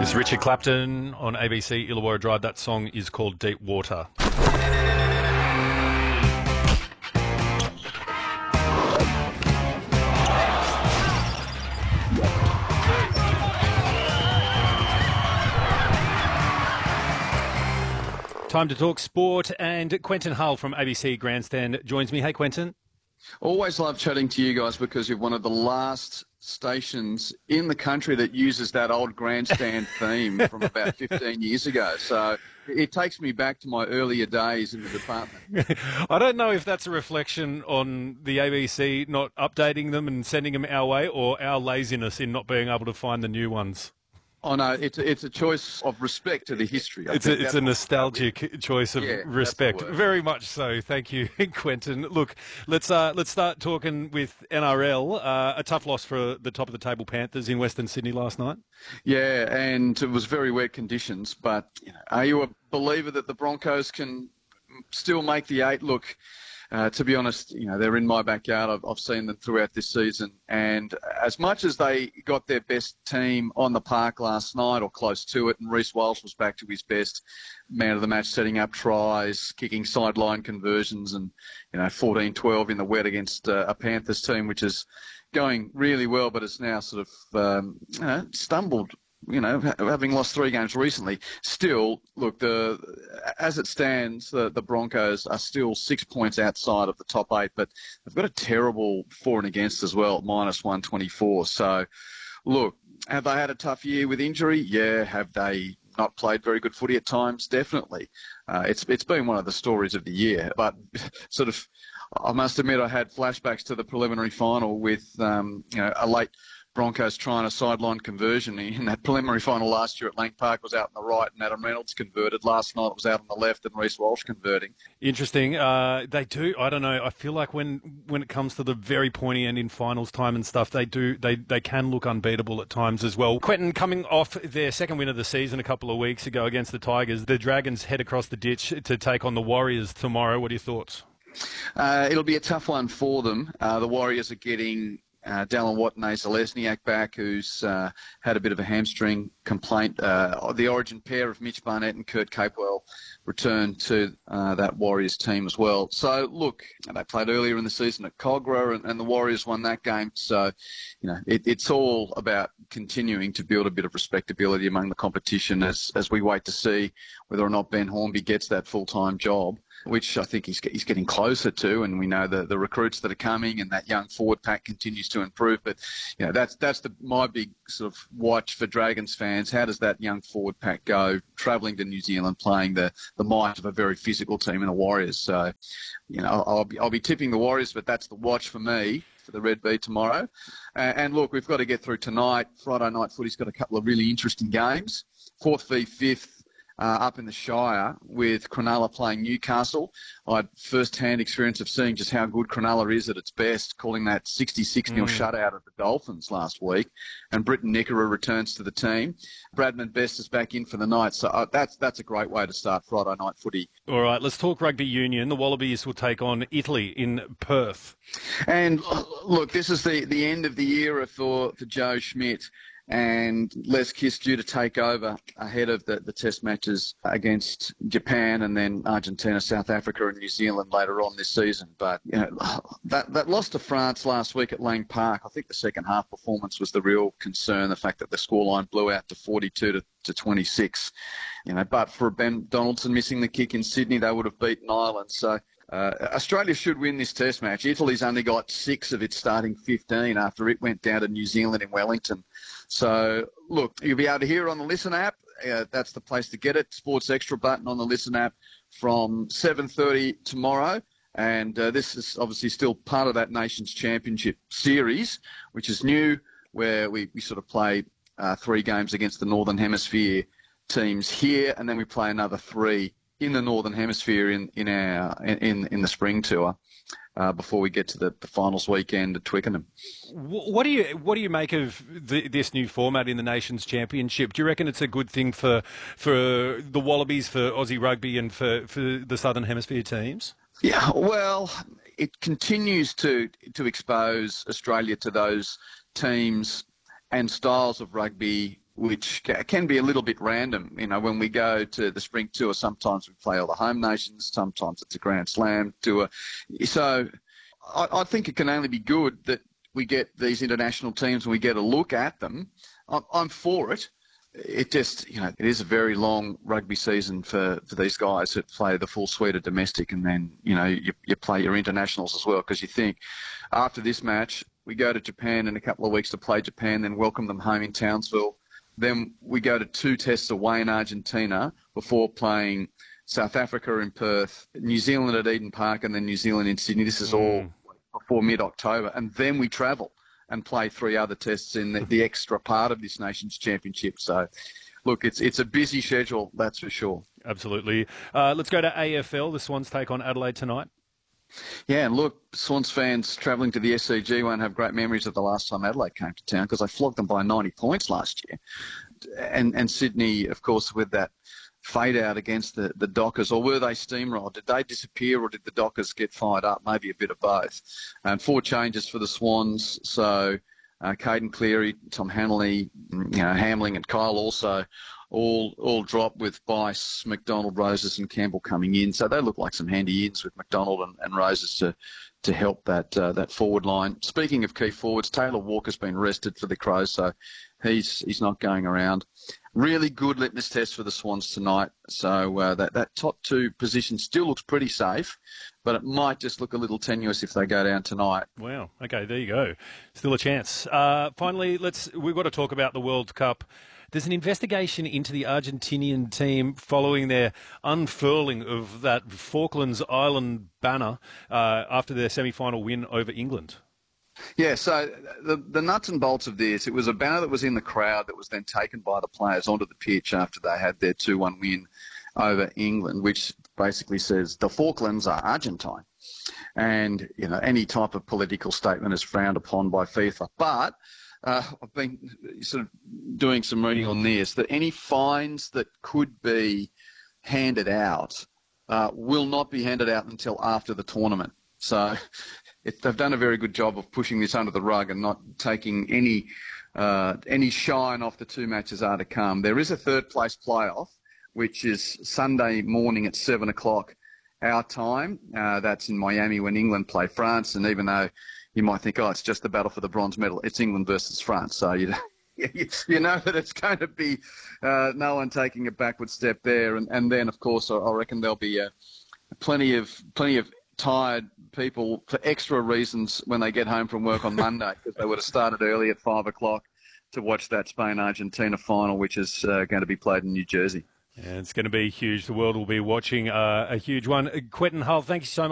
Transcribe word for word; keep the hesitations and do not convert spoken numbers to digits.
It's Richard Clapton on A B C Illawarra Drive. That song is called Deep Water. Time to talk sport, and Quentin Hull from A B C Grandstand joins me. Hey, Quentin. Always love chatting to you guys because you're one of the last stations in the country that uses that old grandstand theme from about fifteen years ago. So it takes me back to my earlier days in the department. I don't know if that's a reflection on the A B C not updating them and sending them our way, or our laziness in not being able to find the new ones. Oh, no, it's a, it's a choice of respect to the history. I it's a, it's a nostalgic choice of yeah, respect. Very much so. Thank you, Quentin. Look, let's uh, let's start talking with N R L. Uh, a tough loss for the top of the table Panthers in Western Sydney last night. Yeah, and it was very wet conditions. But you know, are you a believer that the Broncos can still make the eight? Look, Uh, to be honest, you know, they're in my backyard. I've, I've seen them throughout this season. And as much as they got their best team on the park last night or close to it, and Reece Walsh was back to his best, man of the match, setting up tries, kicking sideline conversions, and, you know, fourteen twelve in the wet against uh, a Panthers team, which is going really well, but it's now sort of um, you know, stumbled. You know, having lost three games recently, still, look, the as it stands, the, the Broncos are still six points outside of the top eight, but they've got a terrible for and against as well, minus one twenty-four. So, look, have they had a tough year with injury? Yeah. Have they not played very good footy at times? Definitely. Uh, it's it's been one of the stories of the year, but sort of, I must admit, I had flashbacks to the preliminary final with um, you know, a late Broncos trying a sideline conversion. In that preliminary final last year at Lang Park was out on the right and Adam Reynolds converted. Last night it was out on the left and Reece Walsh converting. Interesting. Uh, they do, I don't know, I feel like when, when it comes to the very pointy end in finals time and stuff, they do, they, they can look unbeatable at times as well. Quentin, coming off their second win of the season a couple of weeks ago against the Tigers, the Dragons head across the ditch to take on the Warriors tomorrow. What are your thoughts? Uh, it'll be a tough one for them. Uh, the Warriors are getting Uh, Dallin Watt and Asa Lesniak back, who's uh, had a bit of a hamstring complaint. Uh, the origin pair of Mitch Barnett and Kurt Capewell returned to uh, that Warriors team as well. So, look, they played earlier in the season at Cogra, and, and the Warriors won that game. So, you know, it, it's all about continuing to build a bit of respectability among the competition as, as we wait to see whether or not Ben Hornby gets that full-time job, which I think he's he's getting closer to, and we know the, the recruits that are coming, and that young forward pack continues to improve. But you know, that's that's the my big sort of watch for Dragons fans. How does that young forward pack go, travelling to New Zealand, playing the, the might of a very physical team in the Warriors? So, you know, I'll be I'll be tipping the Warriors, but that's the watch for me for the Red Bee tomorrow. Uh, and look, we've got to get through tonight. Friday night footy's got a couple of really interesting games. Fourth v fifth. Uh, up in the Shire with Cronulla playing Newcastle. I had first-hand experience of seeing just how good Cronulla is at its best, calling that sixty-six nil mm. shutout of the Dolphins last week. And Britton Nickera returns to the team. Bradman Best is back in for the night. So uh, that's that's a great way to start Friday night footy. All right, let's talk rugby union. The Wallabies will take on Italy in Perth. And look, this is the, the end of the era for, for Joe Schmidt. And Les Kiss due to take over ahead of the, the test matches against Japan and then Argentina, South Africa and New Zealand later on this season. But you know, that, that loss to France last week at Lang Park, I think the second half performance was the real concern, the fact that the scoreline blew out to forty-two to, to twenty-six. You know, but for Ben Donaldson missing the kick in Sydney, they would have beaten Ireland. So Uh, Australia should win this test match. Italy's only got six of its starting fifteen after it went down to New Zealand in Wellington. So, look, you'll be able to hear it on the Listen app. Uh, that's the place to get it. Sports Extra button on the Listen app from seven thirty tomorrow. And uh, this is obviously still part of that Nations Championship series, which is new, where we, we sort of play uh, three games against the Northern Hemisphere teams here, and then we play another three in the Northern Hemisphere in in our in in the spring tour uh, before we get to the, the finals weekend at Twickenham. What do you what do you make of the, this new format in the Nations Championship? Do you reckon it's a good thing for for the Wallabies, for Aussie rugby, and for, for the Southern Hemisphere teams? Yeah, well, it continues to to expose Australia to those teams and styles of rugby which can be a little bit random. You know, when we go to the spring tour, sometimes we play all the home nations, sometimes it's a Grand Slam tour. So I, I think it can only be good that we get these international teams and we get a look at them. I'm, I'm for it. It just, you know, it is a very long rugby season for, for these guys that play the full suite of domestic, and then, you know, you, you play your internationals as well, because you think after this match, we go to Japan in a couple of weeks to play Japan, then welcome them home in Townsville. Then we go to two tests away in Argentina before playing South Africa in Perth, New Zealand at Eden Park, and then New Zealand in Sydney. This is all before mid-October. And then we travel and play three other tests in the, the extra part of this Nations Championship. So, look, it's it's a busy schedule, that's for sure. Absolutely. Uh, let's go to A F L. The Swans take on Adelaide tonight. Yeah, and look, Swans fans travelling to the S C G won't have great memories of the last time Adelaide came to town, because they flogged them by ninety points last year. And and Sydney, of course, with that fade out against the, the Dockers, or were they steamrolled? Did they disappear, or did the Dockers get fired up? Maybe a bit of both. Um, four changes for the Swans, so uh, Caden Cleary, Tom Hanley, you know, Hamling and Kyle also all all drop, with Bice, McDonald, Roses and Campbell coming in. So they look like some handy ins with McDonald and, and Roses to to help that uh, that forward line. Speaking of key forwards, Taylor Walker's been rested for the Crows, so he's he's not going around. Really good litmus test for the Swans tonight. So uh, that, that top two position still looks pretty safe, but it might just look a little tenuous if they go down tonight. Wow. Okay, there you go. Still a chance. Uh, finally, let's we've got to talk about the World Cup. There's an investigation into the Argentinian team following their unfurling of that Falklands Island banner uh, after their semi-final win over England. Yeah, so the the nuts and bolts of this, it was a banner that was in the crowd that was then taken by the players onto the pitch after they had their two one win over England, which basically says the Falklands are Argentine. And, you know, any type of political statement is frowned upon by FIFA. But uh, I've been sort of doing some reading on this, that any fines that could be handed out uh, will not be handed out until after the tournament. So it, they've done a very good job of pushing this under the rug and not taking any uh, any shine off the two matches are to come. There is a third place playoff, which is Sunday morning at seven o'clock our time. Uh, that's in Miami when England play France. And even though you might think, oh, it's just the battle for the bronze medal, it's England versus France. So you you know that it's going to be uh, no one taking a backward step there. And, and then, of course, I, I reckon there'll be uh, plenty of plenty of tired people for extra reasons when they get home from work on Monday, because they would have started early at five o'clock to watch that Spain-Argentina final, which is uh, going to be played in New Jersey. And it's going to be huge. The world will be watching uh, a huge one. Quentin Hull, thank you so much.